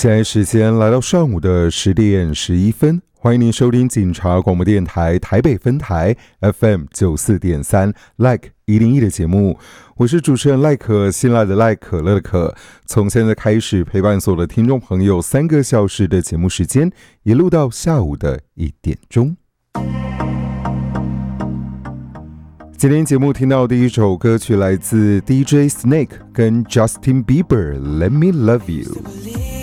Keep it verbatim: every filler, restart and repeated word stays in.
现在时间来到上午的十点十一分，欢迎您收听警察广播电台台北分台 F M 九四点三 Like 一零一的节目，我是主持人赖可，新来的赖，可乐的可。从现在开始陪伴所有的听众朋友三个小时的节目时间，一路到下午的一点钟。今天节目听到的第一首歌曲来自 D J Snake 跟 Justin Bieber Let Me Love You。